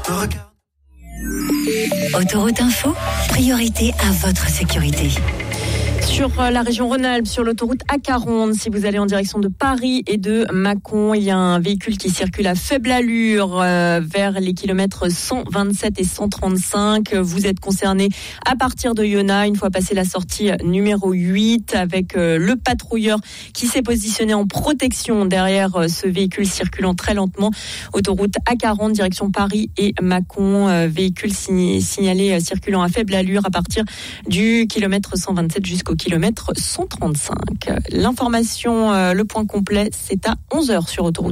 Autoroute Info, priorité à votre sécurité. Sur la région Rhône-Alpes, sur l'autoroute A40, si vous allez en direction de Paris et de Mâcon, il y a un véhicule qui circule à faible allure vers les kilomètres 127 et 135. Vous êtes concerné à partir de Yona, une fois passé la sortie numéro 8, avec le patrouilleur qui s'est positionné en protection derrière ce véhicule circulant très lentement. Autoroute A40, direction Paris et Mâcon, véhicule signalé circulant à faible allure à partir du kilomètre 127 jusqu'au kilomètre 135. L'information, le point complet, c'est à 11h sur Autoroute.